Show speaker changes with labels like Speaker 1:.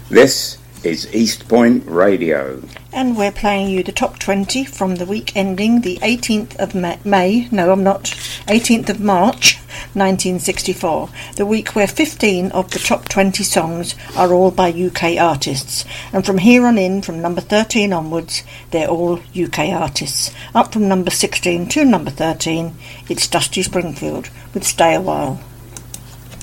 Speaker 1: This is East Point Radio.
Speaker 2: And we're playing you the top 20 from the week ending the 18th of May. No, I'm not. 18th of March, 1964. The week where 15 of the top 20 songs are all by UK artists. And from here on in, from number 13 onwards, they're all UK artists. Up from number 16 to number 13, it's Dusty Springfield with Stay a While.